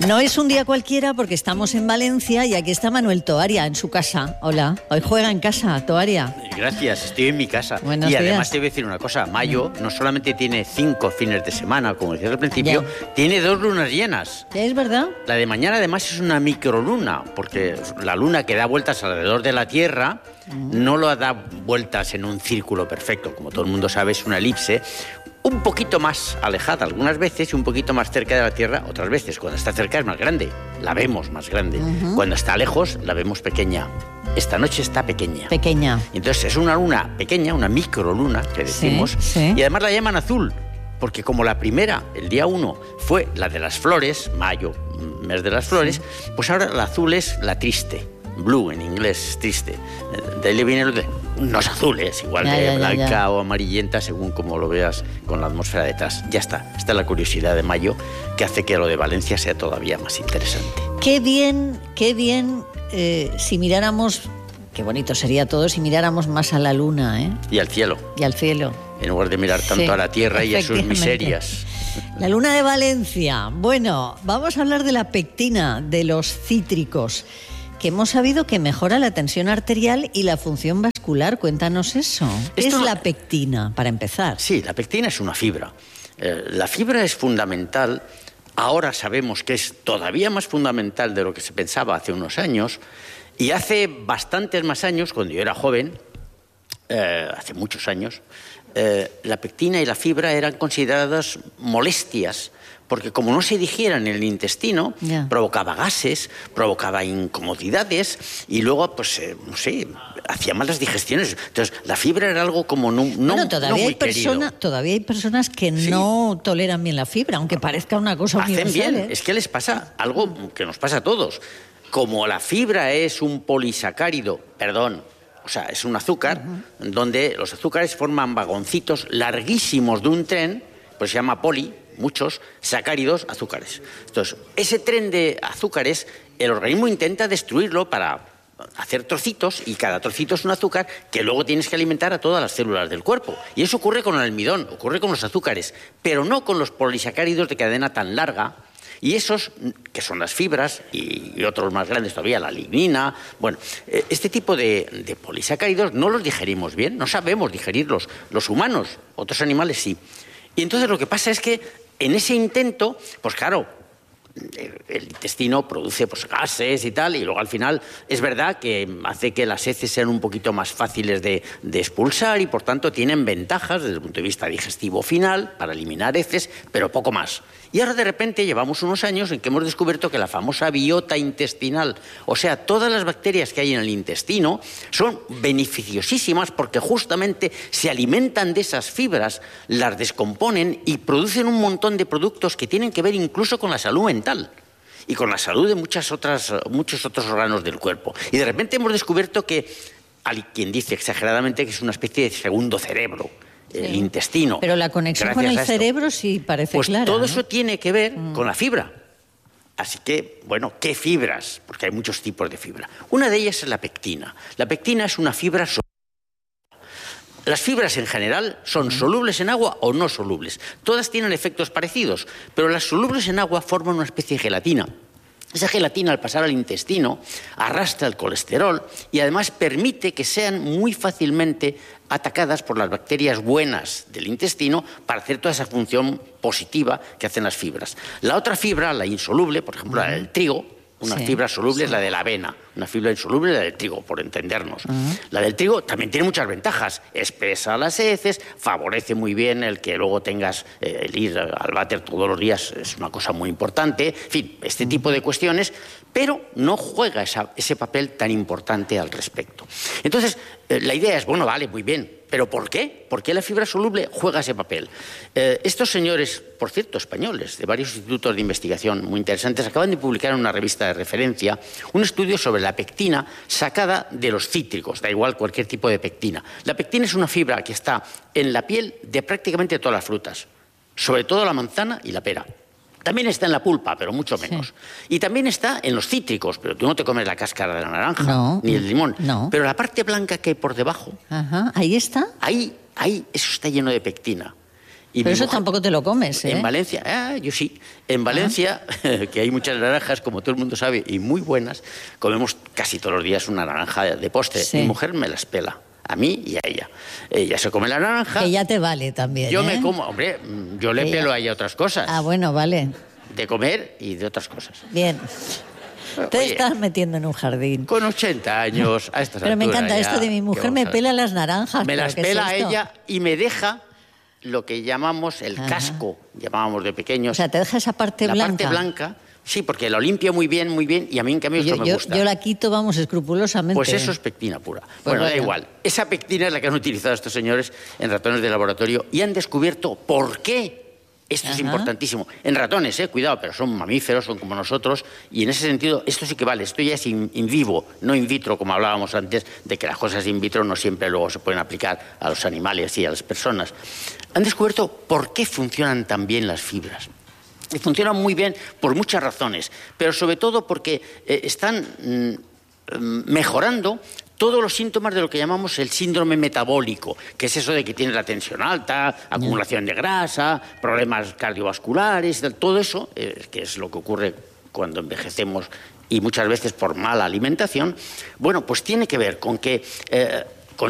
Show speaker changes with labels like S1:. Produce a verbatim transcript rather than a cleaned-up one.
S1: No es un día cualquiera porque estamos en Valencia y aquí está Manuel Toaria en su casa. Hola, hoy juega en casa, Toaria.
S2: Gracias, estoy en mi casa.
S1: Buenos
S2: y
S1: días.
S2: además te voy a decir una cosa, mayo no solamente tiene cinco fines de semana, como decías al principio, ya. Tiene dos lunas llenas.
S1: ¿Es verdad?
S2: La de mañana además es una microluna, porque la luna que da vueltas alrededor de la Tierra mm. no lo da vueltas en un círculo perfecto, como todo el mundo sabe, es una elipse, un poquito más alejada algunas veces y un poquito más cerca de la Tierra otras veces. Cuando está cerca es más grande, la vemos más grande. Uh-huh. Cuando está lejos la vemos pequeña. Esta noche está pequeña.
S1: Pequeña.
S2: Entonces es una luna pequeña, una microluna que decimos,
S1: sí, sí.
S2: Y además la llaman azul, porque como la primera, el día uno, fue la de las flores, mayo, mes de las flores, sí. Pues ahora la azul es la triste. Blue en inglés es triste. De ahí viene lo de... No es azul, es igual
S1: ya,
S2: de
S1: ya,
S2: blanca
S1: ya, ya.
S2: o amarillenta según como lo veas con la atmósfera detrás. Ya está. Esta es la curiosidad de mayo que hace que lo de Valencia sea todavía más interesante.
S1: Qué bien, qué bien eh, si miráramos... Qué bonito sería todo si miráramos más a la luna, ¿eh?
S2: Y al cielo.
S1: Y al cielo.
S2: En lugar de mirar tanto
S1: sí,
S2: a la tierra y a sus miserias.
S1: La luna de Valencia. Bueno, vamos a hablar de la pectina, de los cítricos, que hemos sabido que mejora la tensión arterial y la función vascular. Cuéntanos eso. ¿Qué es la pectina, para empezar?
S2: Sí, la pectina es una fibra. Eh, la fibra es fundamental. Ahora sabemos que es todavía más fundamental de lo que se pensaba hace unos años. Y hace bastantes más años, cuando yo era joven, eh, hace muchos años, eh, la pectina y la fibra eran consideradas molestias, porque como no se digieran en el intestino, yeah. provocaba gases, provocaba incomodidades y luego, pues, eh, no sé, hacía malas digestiones. Entonces, la fibra era algo como no, no,
S1: bueno, todavía
S2: no muy
S1: hay persona, Todavía hay personas que sí. no toleran bien la fibra, aunque parezca una cosa
S2: Hacen
S1: universal.
S2: bien,
S1: ¿eh?
S2: Es que les pasa algo que nos pasa a todos. Como la fibra es un polisacárido, perdón, o sea, es un azúcar, uh-huh. donde los azúcares forman vagoncitos larguísimos de un tren, pues se llama poli, muchos sacáridos, azúcares. Entonces, ese tren de azúcares, el organismo intenta destruirlo para hacer trocitos, y cada trocito es un azúcar que luego tienes que alimentar a todas las células del cuerpo. Y eso ocurre con el almidón, ocurre con los azúcares, pero no con los polisacáridos de cadena tan larga. Y esos, que son las fibras, y otros más grandes todavía, la lignina, bueno, este tipo de, de polisacáridos no los digerimos bien, no sabemos digerirlos. Los humanos, otros animales sí. Y entonces lo que pasa es que en ese intento, pues claro, el intestino produce pues, gases y tal, y luego al final es verdad que hace que las heces sean un poquito más fáciles de, de expulsar y por tanto tienen ventajas desde el punto de vista digestivo final para eliminar heces, pero poco más. Y ahora de repente llevamos unos años en que hemos descubierto que la famosa biota intestinal, o sea, todas las bacterias que hay en el intestino, son beneficiosísimas porque justamente se alimentan de esas fibras, las descomponen y producen un montón de productos que tienen que ver incluso con la salud mental y con la salud de muchas otras, muchos otros órganos del cuerpo. Y de repente hemos descubierto que hay quien dice exageradamente que es una especie de segundo cerebro. Sí. El intestino.
S1: Pero la conexión con el cerebro sí parece
S2: pues
S1: clara.
S2: Todo
S1: ¿no?
S2: eso tiene que ver mm. con la fibra. Así que, bueno, ¿qué fibras? Porque hay muchos tipos de fibra. Una de ellas es la pectina. La pectina es una fibra soluble. Las fibras en general son mm. solubles en agua o no solubles. Todas tienen efectos parecidos, pero las solubles en agua forman una especie de gelatina. Esa gelatina, al pasar al intestino, arrastra el colesterol y además permite que sean muy fácilmente atacadas por las bacterias buenas del intestino para hacer toda esa función positiva que hacen las fibras. La otra fibra, la insoluble, por ejemplo, la del trigo, una sí, fibra soluble sí. es la de la avena, una fibra insoluble es la del trigo, por entendernos. Uh-huh. La del trigo también tiene muchas ventajas, espesa las heces, favorece muy bien el que luego tengas eh, el ir al váter todos los días, es una cosa muy importante, en fin, este uh-huh. tipo de cuestiones, pero no juega esa, ese papel tan importante al respecto. Entonces, eh, la idea es, bueno, vale, muy bien, ¿pero por qué? ¿Por qué la fibra soluble juega ese papel? Eh, estos señores, por cierto, españoles, de varios institutos de investigación muy interesantes, acaban de publicar en una revista de referencia un estudio sobre la pectina sacada de los cítricos, da igual cualquier tipo de pectina. La pectina es una fibra que está en la piel de prácticamente todas las frutas, sobre todo la manzana y la pera. También está en la pulpa, pero mucho menos. Sí. Y también está en los cítricos, pero tú no te comes la cáscara de la naranja, no, ni el limón.
S1: No.
S2: Pero la parte blanca que hay por debajo,
S1: Ajá, ahí está.
S2: Ahí, ahí, eso está lleno de pectina. Y
S1: Pero eso
S2: mujer,
S1: tampoco te lo comes, ¿eh?
S2: En Valencia, ah, yo sí. En Valencia, ah. que hay muchas naranjas, como todo el mundo sabe, y muy buenas, comemos casi todos los días una naranja de postre. Sí. Mi mujer me las pela. A mí y a ella. Ella se come la naranja.
S1: Que ya te vale también,
S2: Yo
S1: ¿eh?
S2: me como, hombre, yo le ella... pelo a ella otras cosas.
S1: Ah, bueno, vale.
S2: De comer y de otras cosas.
S1: Bien. Te Oye, estás metiendo en un jardín.
S2: Con ochenta años, a estas
S1: Pero
S2: alturas
S1: me encanta
S2: ya,
S1: esto de mi mujer me pela las naranjas.
S2: Me las pela
S1: es
S2: ella y me deja lo que llamamos el Ajá. casco, llamábamos de pequeños.
S1: O sea, te deja esa parte
S2: la
S1: blanca.
S2: La parte blanca. Sí, porque lo limpia muy bien, muy bien, y a mí en cambio
S1: yo,
S2: esto me
S1: yo,
S2: gusta.
S1: Yo la quito, vamos, escrupulosamente.
S2: Pues eso es pectina pura.
S1: Pues
S2: bueno,
S1: vaya.
S2: Da igual. Esa pectina es la que han utilizado estos señores en ratones de laboratorio y han descubierto por qué. Esto Ajá. es importantísimo. En ratones, eh, cuidado, pero son mamíferos, son como nosotros, y en ese sentido esto sí que vale. Esto ya es in, in vivo, no in vitro, como hablábamos antes, de que las cosas in vitro no siempre luego se pueden aplicar a los animales y a las personas. Han descubierto por qué funcionan tan bien las fibras. Y funcionan muy bien por muchas razones, pero sobre todo porque eh, están mm, mejorando todos los síntomas de lo que llamamos el síndrome metabólico, que es eso de que tienes la tensión alta, acumulación de grasa, problemas cardiovasculares, todo eso, eh, que es lo que ocurre cuando envejecemos y muchas veces por mala alimentación. Bueno, pues tiene que ver con que eh,